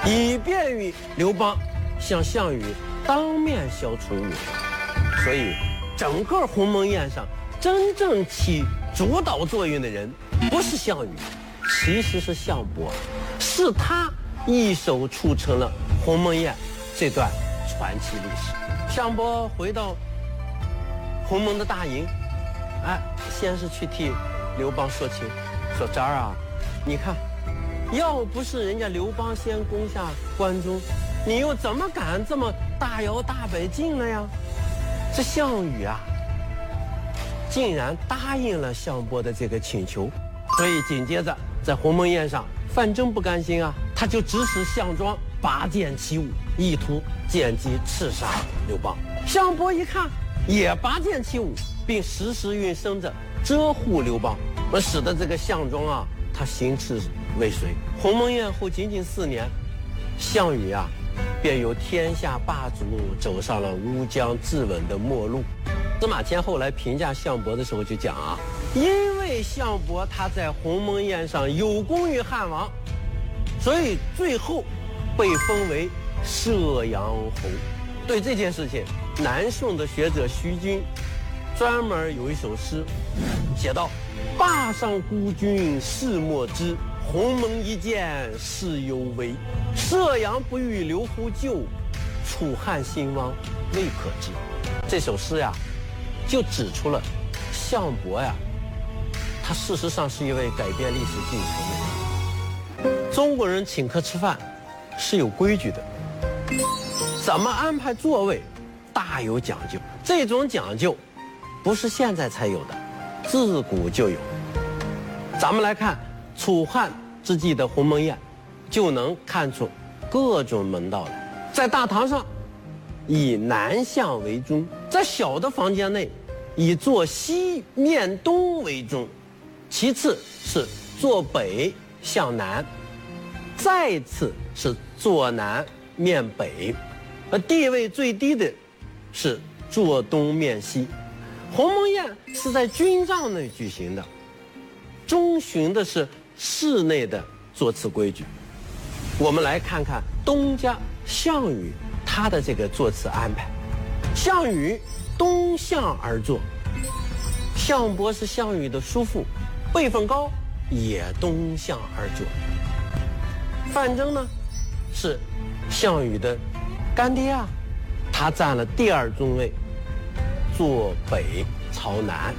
以便于刘邦向项羽当面消除误会。所以，整个鸿门宴上真正起主导作用的人，不是项羽，其实是项伯，是他一手促成了鸿门宴这段传奇历史。项伯回到鸿门的大营，先是去替刘邦说情，说这儿啊，你看，要不是人家刘邦先攻下关中，你又怎么敢这么大摇大摆进来呀？这项羽啊，竟然答应了项伯的这个请求，所以紧接着在鸿门宴上，范增不甘心啊，他就指使项庄拔剑起舞，意图见机刺杀刘邦。项伯一看，也拔剑起舞，并时时运绳子遮护刘邦，使得这个项庄啊，他行刺未遂。鸿门宴后仅仅4年，项羽啊，便由天下霸主走上了乌江自刎的末路。司马迁后来评价项伯的时候就讲啊，因为项伯他在鸿门宴上有功于汉王，所以最后被封为射阳侯。对这件事情，南宋的学者徐君专门有一首诗写道：灞上孤军事莫知，鸿门一见事犹微。射阳不遇刘侯救，楚汉兴亡未可知。这首诗呀，就指出了项伯呀，他事实上是一位改变历史进程的人。中国人请客吃饭是有规矩的，怎么安排座位大有讲究。这种讲究不是现在才有的，自古就有。咱们来看楚汉之际的鸿门宴，就能看出各种门道来。在大堂上以南向为中，在小的房间内以坐西面东为中，其次是坐北向南，再次是坐南面北，而地位最低的是坐东面西。鸿门宴是在军帐内举行的，遵循的是室内的座次规矩。我们来看看东家项羽他的这个座次安排。项羽东向而坐，项伯是项羽的叔父，辈分高，也东向而坐。范增呢，是项羽的干爹啊，他占了第2中位，坐北朝南。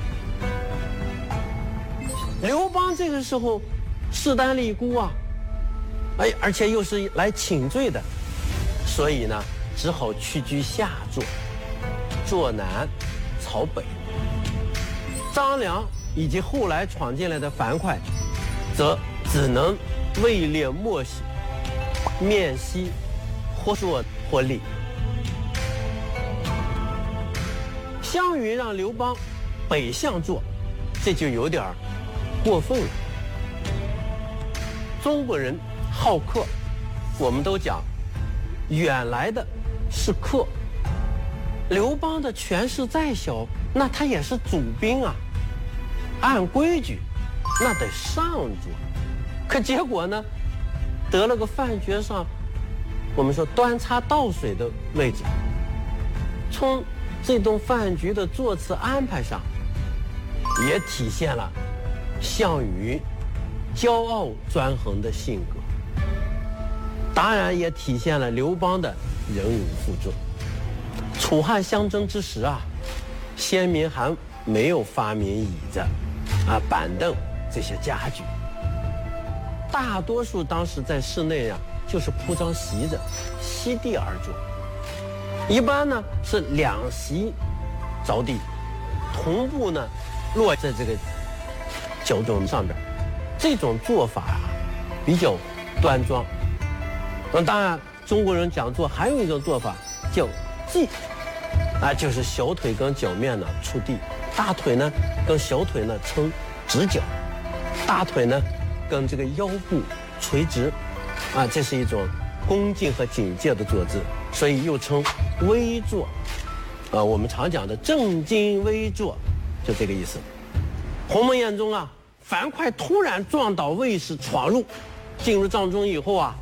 刘邦这个时候势单力孤啊，而且又是来请罪的，所以呢，只好屈居下座，坐南朝北。张良以及后来闯进来的樊哙，则只能位列末席，面西，或坐或立。项羽让刘邦北向坐，这就有点过分了。中国人好客，我们都讲远来的是客。刘邦的权势再小，那他也是主兵啊，按规矩那得上桌。可结果呢，得了个饭局上，我们说端茶倒水的位置。从这顿饭局的座次安排上，也体现了项羽骄傲专横的性格，当然也体现了刘邦的忍辱负重。楚汉相争之时啊，先民还没有发明椅子板凳这些家具，大多数当时在室内啊，就是铺张席子，席地而坐。一般呢是2席着地，同步呢落在这个脚踵上边。这种做法啊比较端庄。当然中国人讲座还有一种做法叫髻，就是小腿跟脚面呢触地，大腿呢跟小腿呢成直角，大腿呢跟这个腰部垂直，这是一种恭敬和警戒的坐姿，所以又称微坐。我们常讲的正襟危坐，就这个意思。鸿门宴中啊，樊哙突然撞倒卫士，闯入，进入帐中以后啊，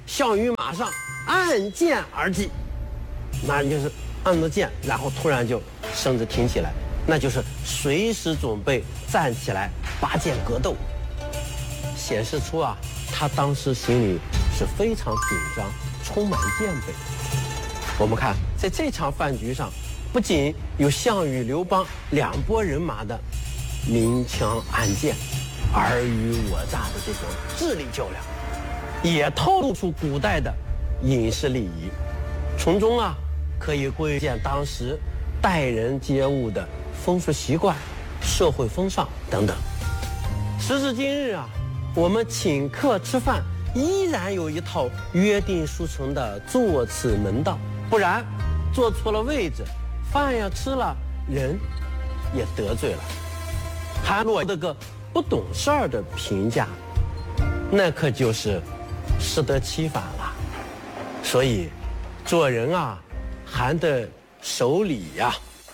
项羽马上按剑而击，那就是按着剑，然后突然就身子挺起来，那就是随时准备站起来拔剑格斗，显示出啊，他当时心里是非常紧张，充满戒备。我们看，在这场饭局上，不仅有项羽、刘邦两拨人马的明枪暗箭、尔虞我诈的这种智力较量，也透露出古代的饮食礼仪，从中啊可以窥见当时待人接物的风俗习惯、社会风尚等等。时至今日啊，我们请客吃饭依然有一套约定俗成的座次门道，不然坐错了位置，饭呀吃了，人也得罪了，还落得个不懂事儿的评价，那可就是适得其反了。所以做人啊还得守礼呀。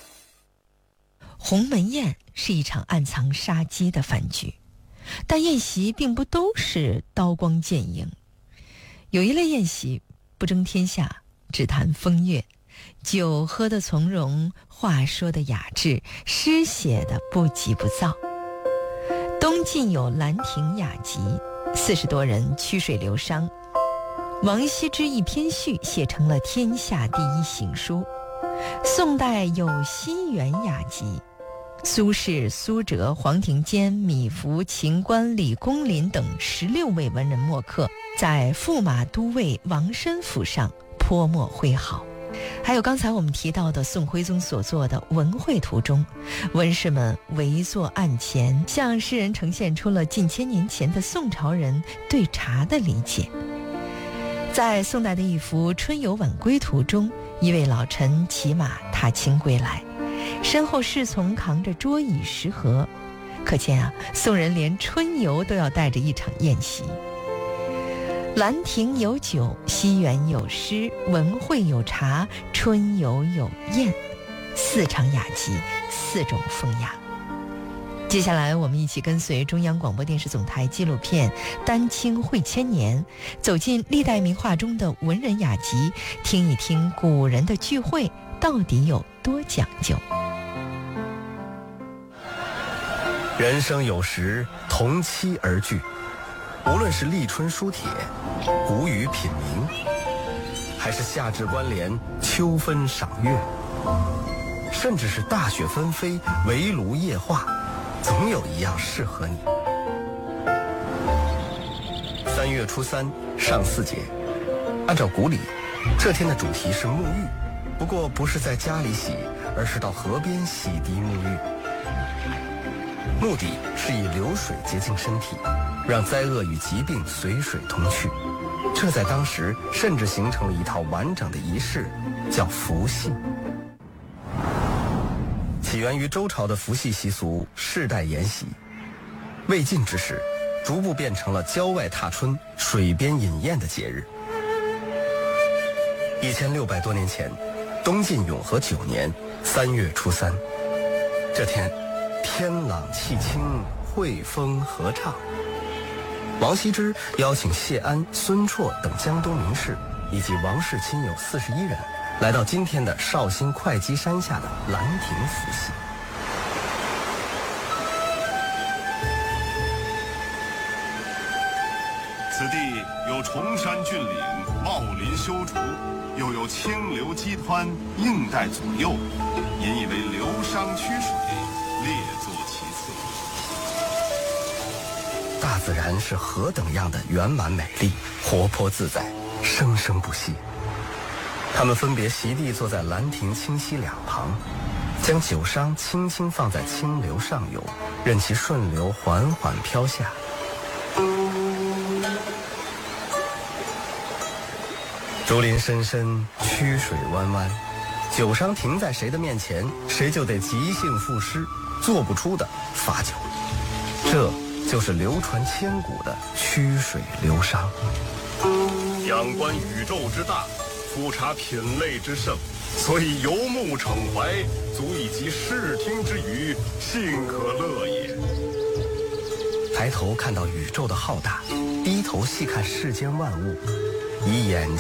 鸿门宴是一场暗藏杀机的饭局，但宴席并不都是刀光剑影。有一类宴席不争天下，只谈风月，酒喝得从容，话说的雅致，诗写的不急不躁。东晋有兰亭雅集，40多人曲水流觞，王羲之一篇序写成了天下第一行书。宋代有西园雅集，苏轼、苏辙、黄庭坚、米芾、秦观、李公麟等16位文人墨客在驸马都尉王申府上泼墨挥毫。还有刚才我们提到的宋徽宗所作的《文会图》中，文士们围坐案前，向世人呈现出了近千年前的宋朝人对茶的理解。在宋代的一幅《春游晚归图》中，一位老臣骑马踏青归来，身后侍从扛着桌椅食盒，可见啊，宋人连春游都要带着一场宴席。兰亭有酒，西园有诗，文会有茶，春游有宴，4场雅集，4种风雅。接下来我们一起跟随中央广播电视总台纪录片《丹青会千年》，走进历代名画中的文人雅集，听一听古人的聚会到底有多讲究。 人生有时，同期而聚，无论是立春书帖、谷雨品茗，还是夏至关联、秋分赏月，甚至是大雪纷飞、围炉夜话，总有一样适合你。3月初3，上巳节，按照古礼，这天的主题是沐浴，不过不是在家里洗，而是到河边洗涤沐浴。目的是以流水洁净身体，让灾厄与疾病随水同去。这在当时甚至形成了一套完整的仪式，叫伏羲。起源于周朝的伏羲习俗世代沿袭，魏晋之时逐步变成了郊外踏春、水边饮宴的节日。1600多年前，东晋永和9年3月初3，这天天朗气清，惠风和畅。王羲之邀请谢安、孙绰等江东名士以及王室亲友41人，来到今天的绍兴会稽山下的兰亭伏羲。 此地有崇山峻岭，茂林修竹，又有清流激湍，映带左右，引以为流觞曲水，列作其次。 大自然是何等样的圆满美丽，活泼自在，生生不息。他们分别席地坐在兰亭清溪两旁，将酒觞轻轻放在清流上游，任其顺流缓缓飘下。竹林深深，曲水弯弯，酒觞停在谁的面前，谁就得即兴赋诗，做不出的罚酒。这就是流传千古的曲水流觞。 仰观宇宙之大，俯察品类之盛，所以游目骋怀，足以及视听之娱，幸可乐也。 抬头看到宇宙的浩大，低头细看世间万物， 以演